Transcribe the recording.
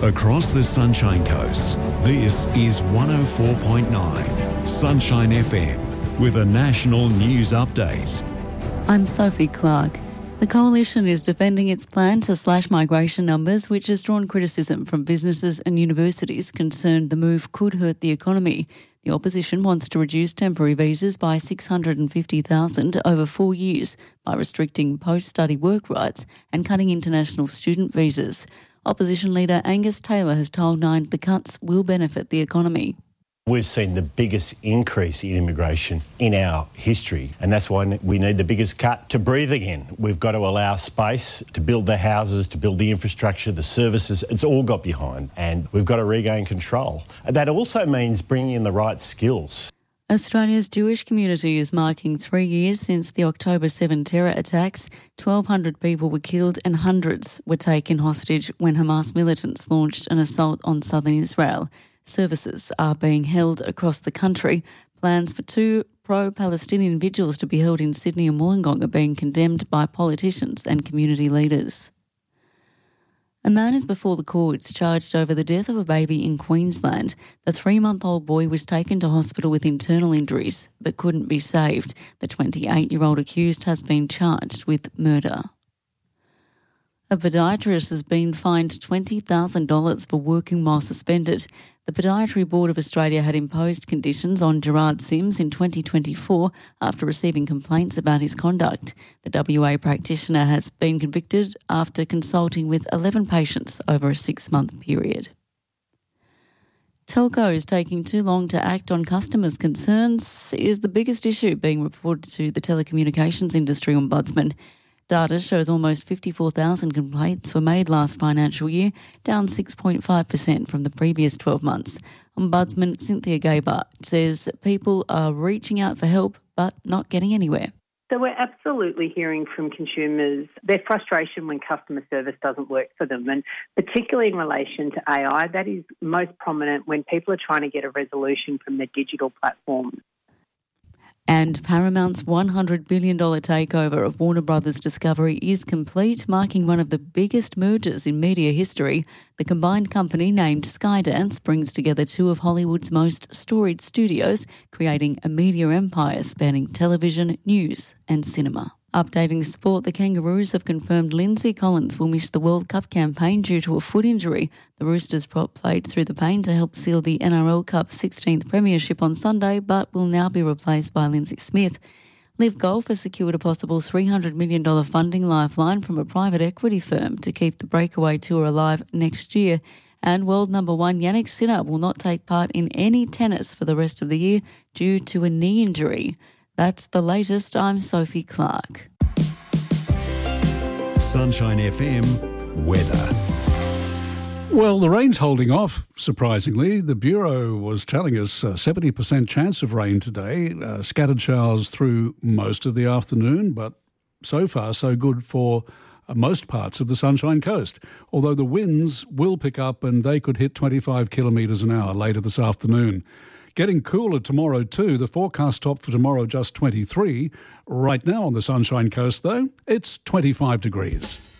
Across the Sunshine Coast, this is 104.9 Sunshine FM with a national news update. I'm Sophie Clark. The Coalition is defending its plan to slash migration numbers, which has drawn criticism from businesses and universities concerned the move could hurt the economy. The opposition wants to reduce temporary visas by 650,000 over 4 years by restricting post-study work rights and cutting international student visas. Opposition leader Angus Taylor has told Nine the cuts will benefit the economy. We've seen the biggest increase in immigration in our history, and that's why we need the biggest cut to breathe again. We've got to allow space to build the houses, to build the infrastructure, the services. It's all got behind, and we've got to regain control. That also means bringing in the right skills. Australia's Jewish community is marking 3 years since the October 7 terror attacks. 1,200 people were killed and hundreds were taken hostage when Hamas militants launched an assault on southern Israel. Services are being held across the country. Plans for 2 pro-Palestinian vigils to be held in Sydney and Wollongong are being condemned by politicians and community leaders. A man is before the courts charged over the death of a baby in Queensland. The 3-month-old boy was taken to hospital with internal injuries but couldn't be saved. The 28-year-old accused has been charged with murder. A podiatrist has been fined $20,000 for working while suspended. The Podiatry Board of Australia had imposed conditions on Gerard Sims in 2024 after receiving complaints about his conduct. The WA practitioner has been convicted after consulting with 11 patients over a 6-month period. Telcos taking too long to act on customers' concerns is the biggest issue being reported to the Telecommunications Industry Ombudsman. Data shows almost 54,000 complaints were made last financial year, down 6.5% from the previous 12 months. Ombudsman Cynthia Gabart says people are reaching out for help but not getting anywhere. So we're absolutely hearing from consumers their frustration when customer service doesn't work for them, and particularly in relation to AI, that is most prominent when people are trying to get a resolution from their digital platforms. And Paramount's $100 billion takeover of Warner Brothers Discovery is complete, marking one of the biggest mergers in media history. The combined company, named Skydance, brings together 2 of Hollywood's most storied studios, creating a media empire spanning television, news and cinema. Updating sport, the Kangaroos have confirmed Lindsay Collins will miss the World Cup campaign due to a foot injury. The Roosters prop played through the pain to help seal the NRL Cup's 16th premiership on Sunday, but will now be replaced by Lindsay Smith. Liv Golf has secured a possible $300 million funding lifeline from a private equity firm to keep the Breakaway Tour alive next year. And world number 1 Jannik Sinner will not take part in any tennis for the rest of the year due to a knee injury. That's the latest. I'm Sophie Clark. Sunshine FM weather. Well, the rain's holding off, surprisingly. The Bureau was telling us a 70% chance of rain today, scattered showers through most of the afternoon, but so far so good for most parts of the Sunshine Coast, although the winds will pick up and they could hit 25 kilometres an hour later this afternoon. Getting cooler tomorrow too. The forecast top for tomorrow just 23. Right now on the Sunshine Coast, though, it's 25 degrees.